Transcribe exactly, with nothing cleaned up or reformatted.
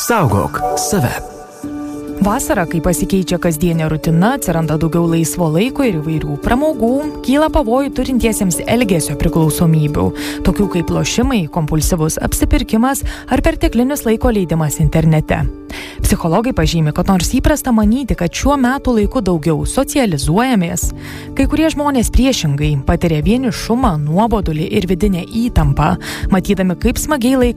Saugok save. Vasarą, kai pasikeičia kasdienė rutina, atsiranda daugiau laisvo laiko ir įvairių pramogų, kyla pavojų turintiesiems elgesio priklausomybių, tokių kaip lošimai, kompulsyvus apsipirkimas ar perteklinis laiko leidimas internete. Psichologai pažymi, kad nors įprasta manyti, kad šiuo metu laiku daugiau socializuojamės, kai kurie žmonės priešingai patiria vienišumą, nuobodulį ir vidinę įtampą, matydami, kaip smagiai laiką